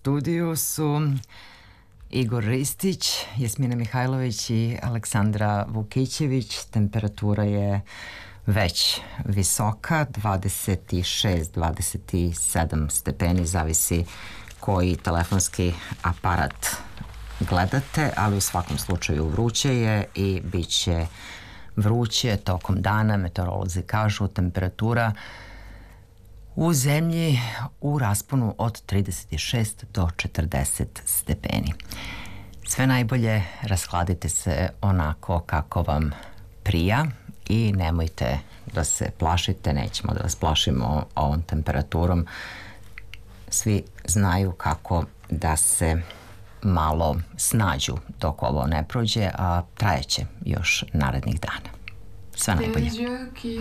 studiju su Igor Ristić, Jasmina Mihajlović i Aleksandra Vukićević. Temperatura je već visoka, 26-27 stepeni, zavisi koji telefonski aparat gledate, ali u svakom slučaju vruće je i bit će vruće tokom dana. Meteorolozi kažu temperatura u zemlji u rasponu od 36 do 40 stepeni. Sve najbolje, rashladite se onako kako vam prija i nemojte da se plašite, nećemo da vas plašimo ovom temperaturom. Svi znaju kako da se malo snađu dok ovo ne prođe, a trajeće još narednih dana. Sve najbolje.